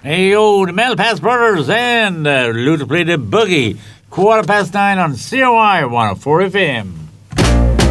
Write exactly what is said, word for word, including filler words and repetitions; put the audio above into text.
Hey, yo, the Malpass Brothers and uh, Luther played the Boogie. Quarter past nine on C O I one oh four F M.